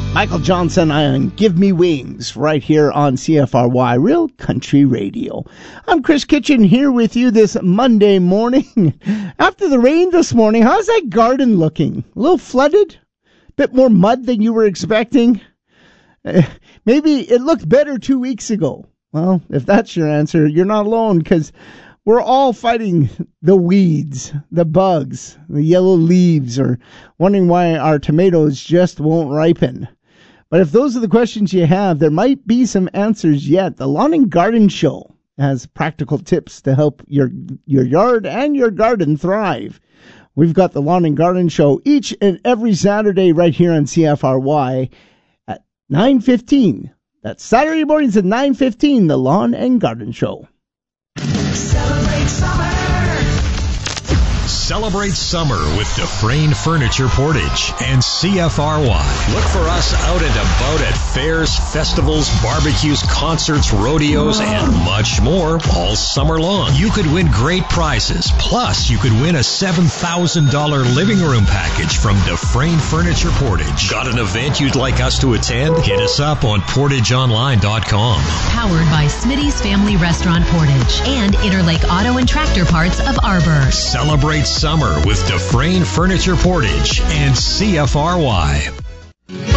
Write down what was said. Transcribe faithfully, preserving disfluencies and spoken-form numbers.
Michael Johnson on Give Me Wings right here on C F R Y Real Country Radio. I'm Chris Kitchen here with you this Monday morning. After the rain this morning, how's that garden looking? A little flooded? Bit more mud than you were expecting? Uh, maybe it looked better two weeks ago. Well, if that's your answer, you're not alone, because we're all fighting the weeds, the bugs, the yellow leaves, or wondering why our tomatoes just won't ripen. But if those are the questions you have, there might be some answers yet. The Lawn and Garden Show has practical tips to help your your yard and your garden thrive. We've got the Lawn and Garden Show each and every Saturday right here on C F R Y at nine fifteen. That's Saturday mornings at nine fifteen, the Lawn and Garden Show. Celebrate summer! Celebrate summer with Dufresne Furniture Portage and C F R Y. Look for us out and about at fairs, festivals, barbecues, concerts, rodeos, and much more all summer long. You could win great prizes. Plus, you could win a seven thousand dollars living room package from Dufresne Furniture Portage. Got an event you'd like us to attend? Hit us up on portage online dot com. Powered by Smitty's Family Restaurant Portage and Interlake Auto and Tractor Parts of Arbor. Celebrate summer with Dufresne Furniture Portage and C F R Y.